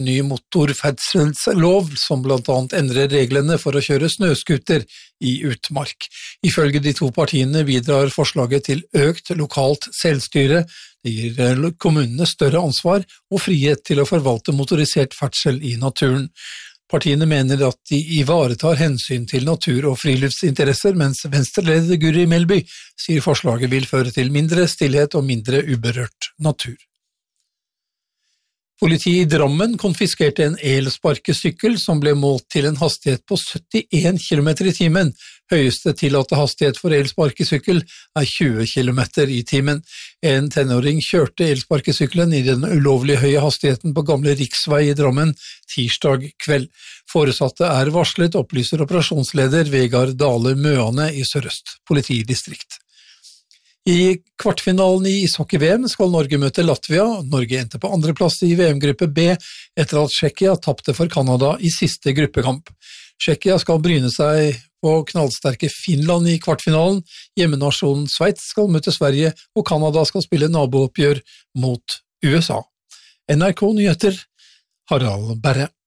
Ny motorferdselslov som blant annet endrer reglene for å kjøre snøskuter i utmark. Ifølge de to partiene bidrar forslaget til økt lokalt selvstyre, det gir kommunene større ansvar og frihet til å forvalte motorisert ferdsel i naturen. Partiene mener at de ivaretar hensyn til natur- og friluftsinteresser, mens Venstre-leder Guri Melby sier forslaget vil føre til mindre stillhet og mindre uberørt natur. Politiet i Drammen konfiskerte en elsparkesykkel som ble målt til en hastighet på 71 km i timen. Høyeste tillatte hastighet for elsparkesykkel er 20 km i timen. En tenåring kjørte elsparkesykkelen i den ulovlig høye hastigheten på gamle riksvei i Drammen tirsdag kveld. Foresatte er varslet, opplyser operasjonsleder Vegard Dale Møane i Sør-Øst politidistrikt. I kvartfinalen i ishockey-VM skal Norge møte Latvia. Norge endte på andreplass i VM-gruppe B etter at Tsjekkia tapte for Kanada i siste gruppekamp. Tsjekkia skal bryne seg på knallsterke Finland i kvartfinalen. Hjemmenasjonen Sveits skal møte Sverige, og Kanada skal spille nabooppgjør mot USA. NRK Nyheter, Harald Berre.